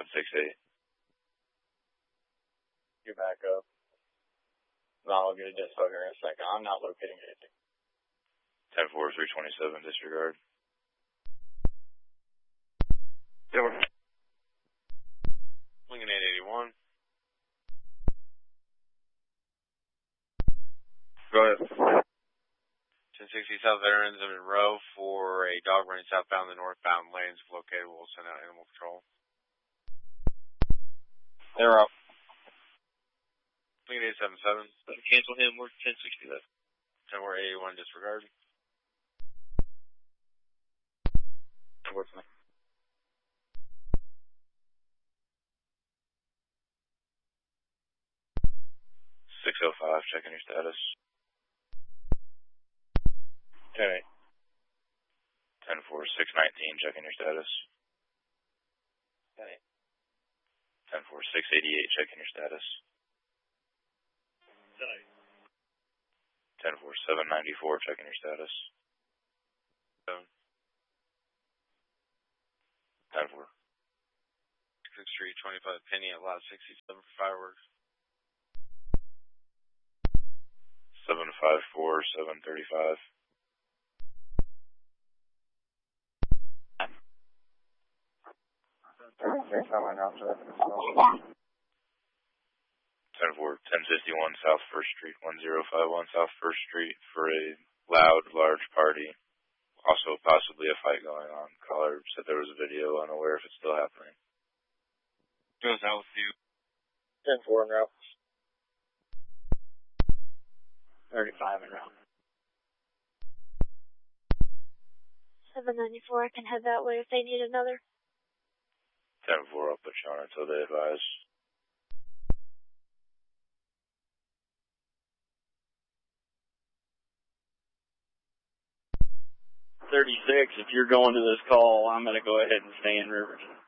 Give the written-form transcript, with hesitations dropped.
768. You back up. No, I'll get a disc here in a second. I'm not locating anything. 10-4, 327, disregard. Lincoln 881. Go ahead. 1060 South Veterans of Monroe for a dog running southbound the northbound lanes located. We'll send out animal control. They're up. Lincoln 877. Cancel him. We're 1060 left. 10-4, 881, disregard. What's my? 605, checking your status. 10-8. 10-4, 619, checking your status. 10-8. 10-4, 688, checking your status. 10-8. 10-4, 794, checking your status. 10-4. 6th Street, 25 Penny at lot 67 for fireworks. 754, 735. 36, I'm on out to that. 10-4, 1051 South 1st Street, 1051 South 1st Street for a loud, large party. Also possibly a fight going on. Caller said there was a video, unaware if it's still happening. Goes out with you. 10-4 en route. 35 en route. 794, I can head that way if they need another. 10-4, I'll put you on until they advise. 36, if you're going to this call, I'm going to go ahead and stay in Rivers.